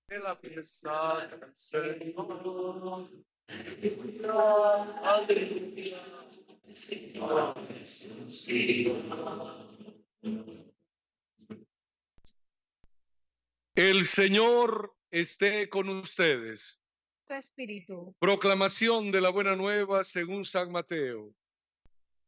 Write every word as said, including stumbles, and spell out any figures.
de la pieza del Señor. Aleluya, Señor Jesús, sí. El Señor esté con ustedes. Tu espíritu. Proclamación de la Buena Nueva según San Mateo.